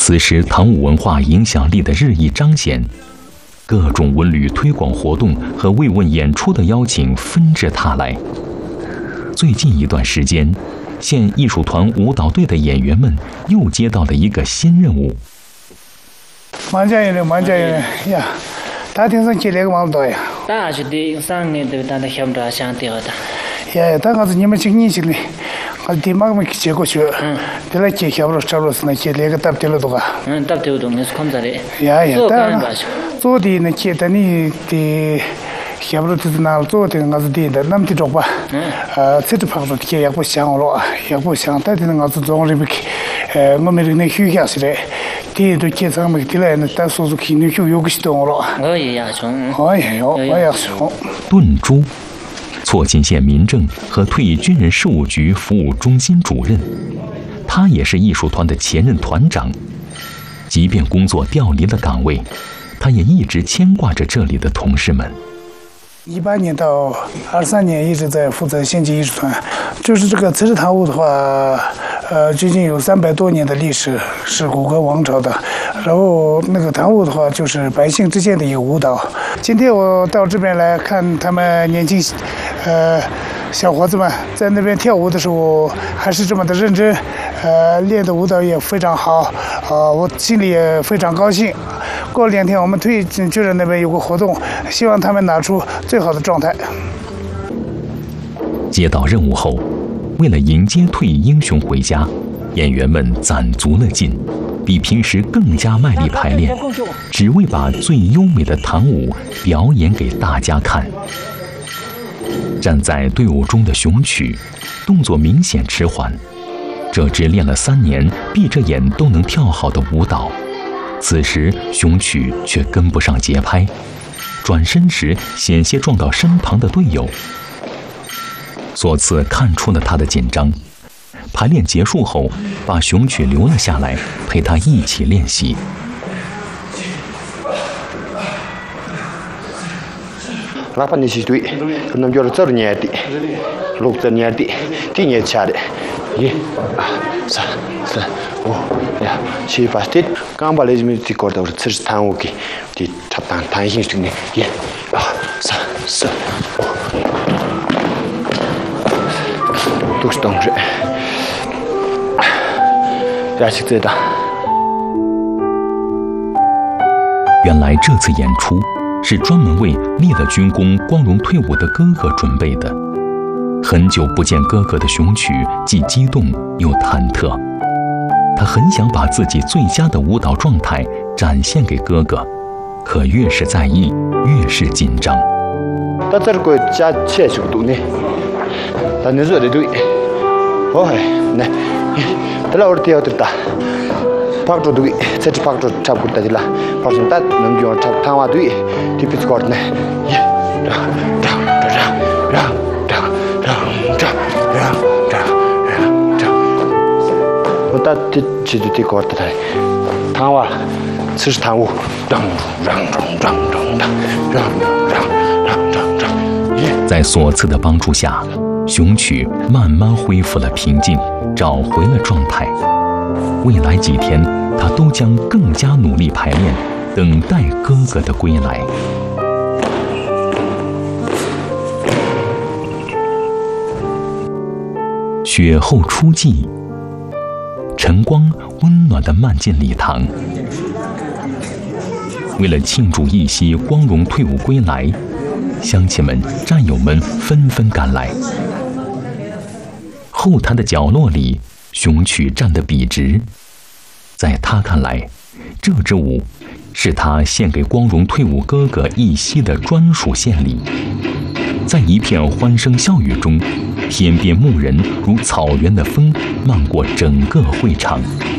此时唐舞文化影响力的日益彰显，各种文旅推广活动和慰问演出的邀请纷至沓来。最近一段时间，县艺术团舞蹈队的演员们又接到了一个新任务。 忙家人呀，大厅上接了个忙多呀。 大是的，上年都当的乡长想掉的。 呀，但我是你们今年去的，我地方没接过去。这来接下不差不多是那接了个搭掉了多吧？ 搭掉东西是空着的。 呀，但做的那接的你的。下不就是拿做的我是的，那么的做吧。这就跑出去也不想了，也不想，但是我是做里边我们那休假是的，第都接上没的来，那但说是去那休有个系统了。 我也要从。 我也从。 炖猪，错沁县民政和退役军人事务局服务中心主任，他也是艺术团的前任团长。即便工作调离了岗位，他也一直牵挂着这里的同事们。 18年到23年一直在负责县级艺术团，就是这个瓷石堂舞的话，最近有300多年的历史，是古格王朝的。然后那个堂舞的话，就是百姓之间的一个舞蹈。今天我到这边来看他们年轻，小伙子们在那边跳舞的时候还是这么的认真，练的舞蹈也非常好，我心里也非常高兴。过2天我们退役军人那边有个活动，希望他们拿出最好的状态。 接到任务后，为了迎接退役英雄回家，演员们攒足了劲，比平时更加卖力排练，只为把最优美的唐舞表演给大家看。站在队伍中的熊曲，动作明显迟缓。这支练了3年，闭着眼都能跳好的舞蹈，此时熊曲却跟不上节拍，转身时险些撞到身旁的队友。索次看出了他的紧张，排练结束后，把熊曲留了下来，陪他一起练习。 拉班的是对，他们叫做年的，6年的，第年下的，1、2、3、4、5、6、7、8，刚把那些的搞到瓷石堂舞给的插弹性的，1、2、3、4、5，都是同志，也是这的。 原来这次演出是专门为立了军功、光荣退伍的哥哥准备的。很久不见哥哥的熊曲，既激动又忐忑。他很想把自己最佳的舞蹈状态展现给哥哥，可越是在意，越是紧张。 他这个加切速度呢，他那做的对，那，他老是跳的大。拍出对，这是拍出差不多的啦。拍出它能用差汤话对，这边是搞的呢。我打这这搞的来，汤话，这是汤舞， 在索次的帮助下，熊曲慢慢恢复了平静，找回了状态。未来几天，他都将更加努力排练，等待哥哥的归来。雪后初霁，晨光温暖地漫进礼堂。为了庆祝义熙光荣退伍归来，乡亲们、战友们纷纷赶来。后台的角落里，熊曲站得笔直，在他看来，这支舞是他献给光荣退伍哥哥义熙的专属献礼。在一片欢声笑语中，天边牧人如草原的风漫过整个会场。